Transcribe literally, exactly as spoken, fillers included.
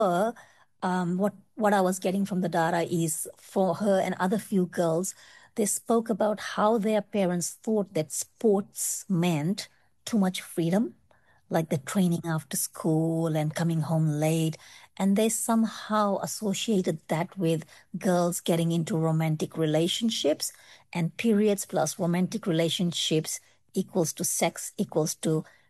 her, um, what what I was getting from the data is for her and other few girls, they spoke about how their parents thought that sports meant too much freedom, like the training after school and coming home late. And they somehow associated that with girls getting into romantic relationships, and periods plus romantic relationships equals to sex equals to